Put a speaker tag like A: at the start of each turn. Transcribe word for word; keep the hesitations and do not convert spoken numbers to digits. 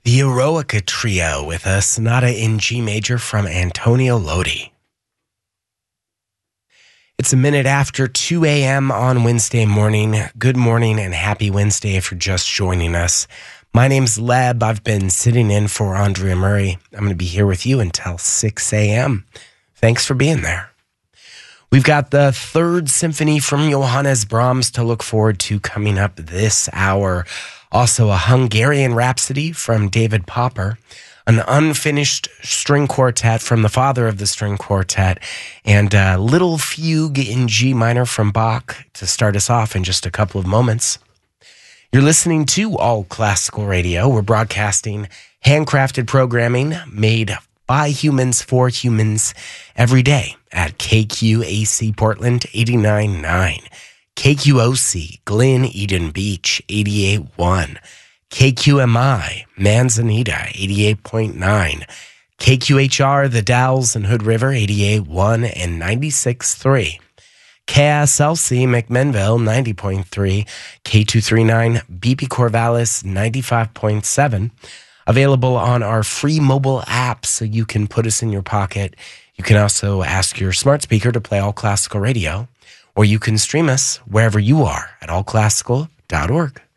A: The Eroica Trio with a sonata in G major from Antonio Lodi. It's a minute after two a.m. on Wednesday morning. Good morning and happy Wednesday if you're just joining us. My name's Leb. I've been sitting in for Andrea Murray. I'm going to be here with you until six a.m. Thanks for being there. We've got the Third Symphony from Johannes Brahms to look forward to coming up this hour. Also, a Hungarian Rhapsody from David Popper, an unfinished string quartet from the father of the string quartet, and a little fugue in G minor from Bach to start us off in just a couple of moments. You're listening to All Classical Radio. We're broadcasting handcrafted programming made by humans for humans every day at K Q A C Portland eighty-nine point nine. K Q O C, Glen Eden Beach, eighty-eight point one. K Q M I, Manzanita, eighty-eight point nine. K Q H R, The Dalles and Hood River, eighty-eight point one and ninety-six point three. K S L C, McMinnville, ninety point three. K two thirty-nine, B P Corvallis, ninety-five point seven. Available on our free mobile app so you can put us in your pocket. You can also ask your smart speaker to play All Classical Radio, or you can stream us wherever you are at all classical dot org.